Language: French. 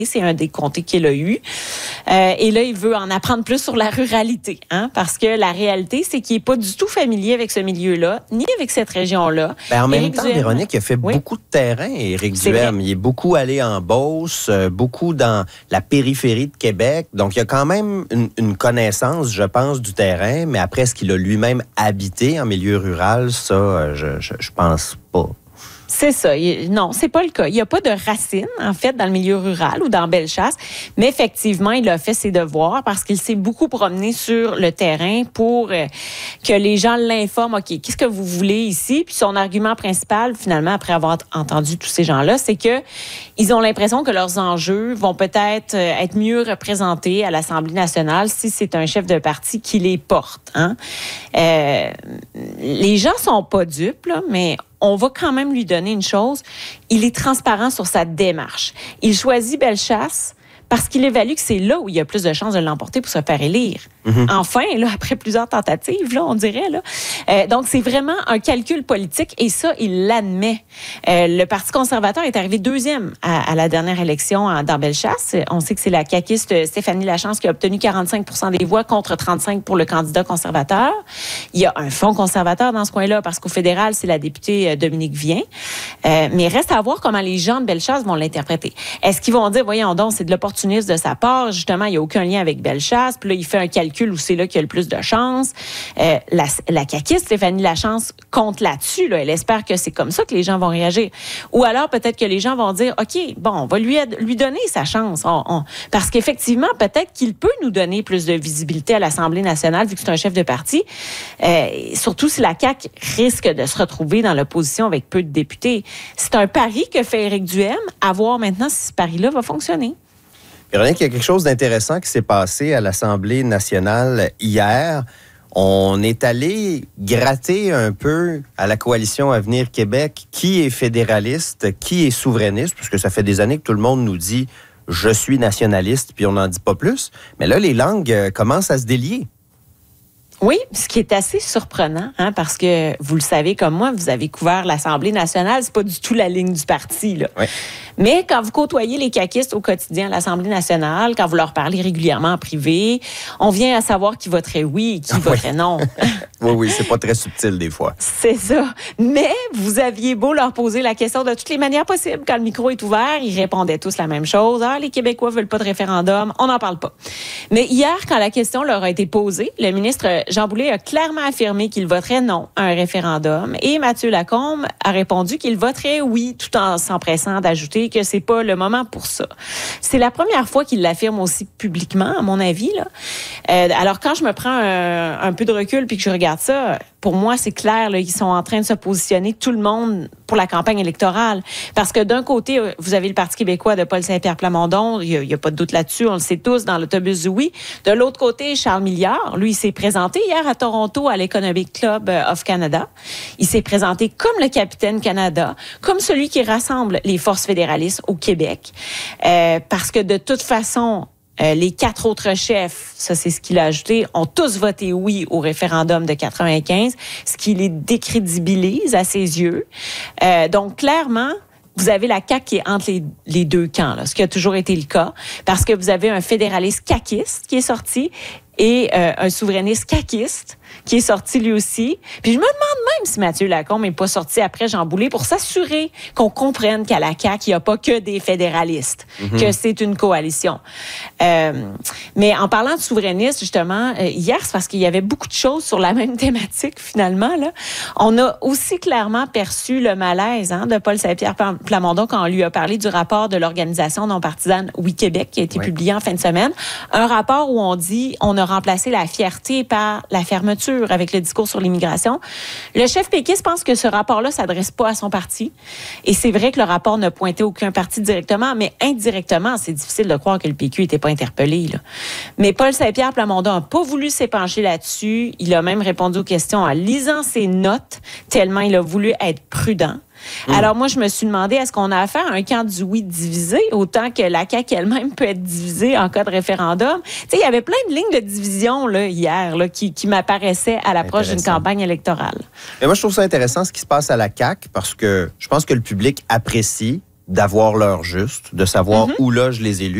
C'est un des comtés qu'il a eu. Et là, il veut en apprendre plus sur la ruralité, parce que la réalité, c'est qu'il n'est pas du tout familier avec ce milieu-là, ni avec cette région-là. En même temps, Véronique, il a fait beaucoup de terrain, Éric Duhem. Il est beaucoup allé en Beauce, beaucoup dans la périphérie de Québec. Donc, il y a quand même une connaissance, je pense, du terrain. Mais après, est-ce qu'il a lui-même habité en milieu rural? Ça, je pense pas. C'est ça. Non, c'est pas le cas. Il n'y a pas de racines, en fait, dans le milieu rural ou dans Bellechasse. Mais effectivement, il a fait ses devoirs parce qu'il s'est beaucoup promené sur le terrain pour que les gens l'informent. OK, qu'est-ce que vous voulez ici? Puis son argument principal, finalement, après avoir entendu tous ces gens-là, c'est que ils ont l'impression que leurs enjeux vont peut-être être mieux représentés à l'Assemblée nationale si c'est un chef de parti qui les porte. Les gens sont pas dupes, là, mais on va quand même lui donner une chose. Il est transparent sur sa démarche. Il choisit Bellechasse parce qu'il évalue que c'est là où il y a plus de chances de l'emporter pour se faire élire. Enfin, là, après plusieurs tentatives, là, on dirait. Là. Donc, c'est vraiment un calcul politique et ça, il l'admet. Le Parti conservateur est arrivé deuxième à la dernière élection dans Bellechasse. On sait que c'est la caquiste Stéphanie Lachance qui a obtenu 45% des voix contre 35% pour le candidat conservateur. Il y a un fonds conservateur dans ce coin-là parce qu'au fédéral, c'est la députée Dominique Vien. Mais reste à voir comment les gens de Bellechasse vont l'interpréter. Est-ce qu'ils vont dire, voyons donc, c'est de l'opportunisme de sa part, justement, il n'y a aucun lien avec Bellechasse, puis là, il fait un calcul où c'est là qu'il y a le plus de chances. La caquiste Stéphanie Lachance compte là-dessus, là. Elle espère que c'est comme ça que les gens vont réagir. Ou alors, peut-être que les gens vont dire, OK, bon, on va lui donner sa chance. Parce qu'effectivement, peut-être qu'il peut nous donner plus de visibilité à l'Assemblée nationale, vu que c'est un chef de parti. Surtout si la CAQ risque de se retrouver dans l'opposition avec peu de députés. C'est un pari que fait Éric Duhem, à voir maintenant si ce pari-là va fonctionner. Véronique, il y a quelque chose d'intéressant qui s'est passé à l'Assemblée nationale hier. On est allé gratter un peu à la coalition Avenir Québec qui est fédéraliste, qui est souverainiste, puisque ça fait des années que tout le monde nous dit « je suis nationaliste », puis on n'en dit pas plus. Mais là, les langues commencent à se délier. Oui, ce qui est assez surprenant, parce que vous le savez comme moi, vous avez couvert l'Assemblée nationale, c'est pas du tout la ligne du parti, là. Oui. Mais quand vous côtoyez les caquistes au quotidien à l'Assemblée nationale, quand vous leur parlez régulièrement en privé, on vient à savoir qui voterait oui et qui voterait non. Oui, c'est pas très subtil des fois. C'est ça. Mais vous aviez beau leur poser la question de toutes les manières possibles. Quand le micro est ouvert, ils répondaient tous la même chose. Ah, les Québécois veulent pas de référendum, on n'en parle pas. Mais hier, quand la question leur a été posée, le ministre Jean Boulet a clairement affirmé qu'il voterait non à un référendum et Mathieu Lacombe a répondu qu'il voterait oui, tout en s'empressant d'ajouter que c'est pas le moment pour ça. C'est la première fois qu'il l'affirme aussi publiquement, à mon avis, là. Alors, quand je me prends un peu de recul puis que je regarde ça, pour moi, c'est clair, là, ils sont en train de se positionner tout le monde pour la campagne électorale. Parce que d'un côté, vous avez le Parti québécois de Paul Saint-Pierre Plamondon, il y a pas de doute là-dessus, on le sait tous, dans l'autobus du oui. De l'autre côté, Charles Milliard, lui, il s'est présenté hier à Toronto à l'Economic Club of Canada. Il s'est présenté comme le capitaine Canada, comme celui qui rassemble les forces fédéralistes au Québec. Parce que de toute façon, les 4 autres chefs, ça c'est ce qu'il a ajouté, ont tous voté oui au référendum de 95, ce qui les décrédibilise à ses yeux. Donc clairement, vous avez la CAQ qui est entre les deux camps, là, ce qui a toujours été le cas, parce que vous avez un fédéraliste caquiste qui est sorti et un souverainiste caquiste qui est sorti lui aussi. Puis je me demande même si Mathieu Lacombe n'est pas sorti après Jean Boulet pour s'assurer qu'on comprenne qu'à la CAQ, il n'y a pas que des fédéralistes, que c'est une coalition. Mais en parlant de souverainistes, justement, hier, c'est parce qu'il y avait beaucoup de choses sur la même thématique, finalement, là. On a aussi clairement perçu le malaise de Paul Saint-Pierre Plamondon quand on lui a parlé du rapport de l'organisation non partisane Oui Québec qui a été publié en fin de semaine. Un rapport où on dit on a remplacé la fierté par la fermeture avec le discours sur l'immigration. Le chef péquiste pense que ce rapport-là ne s'adresse pas à son parti. Et c'est vrai que le rapport n'a pointé aucun parti directement, mais indirectement, c'est difficile de croire que le PQ n'était pas interpellé, là. Mais Paul Saint-Pierre Plamondon n'a pas voulu s'épancher là-dessus. Il a même répondu aux questions en lisant ses notes, tellement il a voulu être prudent. Alors moi, je me suis demandé, est-ce qu'on a affaire à un camp du oui divisé, autant que la CAQ elle-même peut être divisée en cas de référendum? Tu sais, il y avait plein de lignes de division là, hier là, qui m'apparaissaient à l'approche d'une campagne électorale. Mais moi, je trouve ça intéressant ce qui se passe à la CAQ parce que je pense que le public apprécie d'avoir l'heure juste, de savoir où logent les élus.